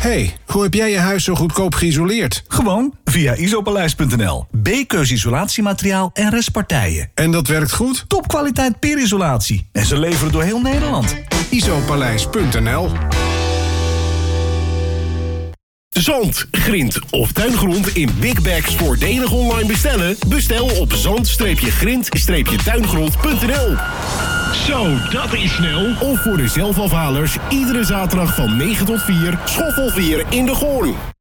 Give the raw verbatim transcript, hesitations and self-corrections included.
hey, hoe heb jij je huis zo goedkoop geïsoleerd? Gewoon via isopaleis punt n l. B-keus isolatiemateriaal en restpartijen. En dat werkt goed? Topkwaliteit peerisolatie. En ze leveren door heel Nederland. isopaleis punt n l. Zand, grind of tuingrond in big bags voordelig online bestellen? Bestel op zand-grind-tuingrond punt n l. Zo, dat is snel. Of voor de zelfafhalers iedere zaterdag van negen tot vier Schoffelveer in de Goorn.